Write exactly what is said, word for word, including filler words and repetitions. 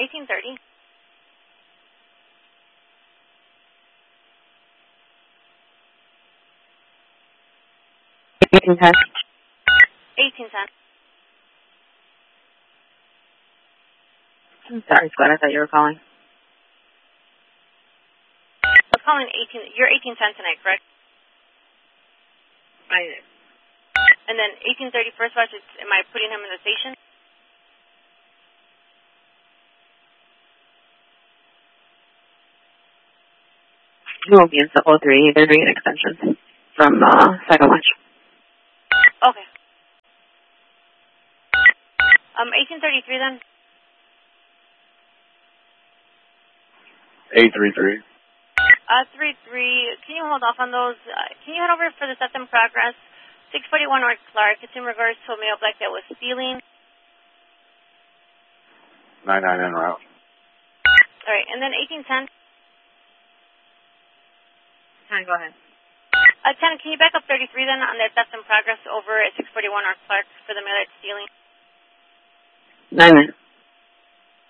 eighteen thirty. eighteen ten. eighteen ten. I'm sorry, Scott. I thought you were calling. I was calling eighteen. You're eighteen ten tonight, correct? I am. And then eighteen thirty first watch. Is, am I putting him in the station? He won't be in oh three. They're doing an extension from uh, second watch. Okay. Um, eighteen thirty three then. eight three three. Uh, three three. Can you hold off on those? Uh, can you head over for the Septem Progress? six forty-one North Clark. It's in regards to a male black that was stealing. nine nine en route. All right, and then eighteen ten. Hi, go ahead. Uh, ten. Can you back up thirty-three then on that Septem Progress over at six forty-one North Clark for the male that's stealing? Nine nine.